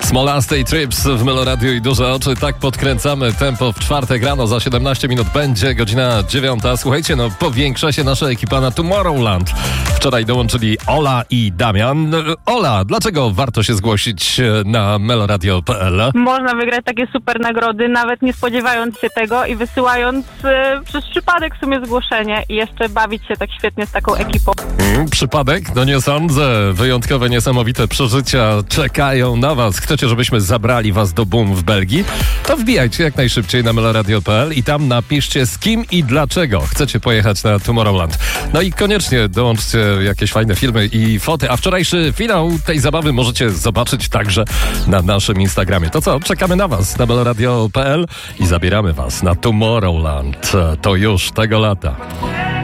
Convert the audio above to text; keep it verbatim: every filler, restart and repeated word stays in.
Smolastej Trips w Meloradiu i duże oczy. Tak podkręcamy tempo w czwartek rano. Za siedemnaście minut będzie godzina dziewiąta. Słuchajcie, no powiększa się nasza ekipa na Tomorrowland. Wczoraj dołączyli Ola i Damian. Ola, dlaczego warto się zgłosić na meloradio kropka p l? Można wygrać takie super nagrody, nawet nie spodziewając się tego i wysyłając e, przez przypadek w sumie zgłoszenie i jeszcze bawić się tak świetnie z taką ekipą. Hmm, przypadek? No nie sądzę. Wyjątkowe, niesamowite przeżycia czekają na was. Chcecie, żebyśmy zabrali was do Boom w Belgii? To wbijajcie jak najszybciej na meloradio kropka p l i tam napiszcie z kim i dlaczego chcecie pojechać na Tomorrowland. No i koniecznie dołączcie jakieś fajne filmy i foty, a wczorajszy finał tej zabawy możecie zobaczyć także na naszym Instagramie. To co? Czekamy na was na meloradio kropka p l i zabieramy was na Tomorrowland. To już tego lata.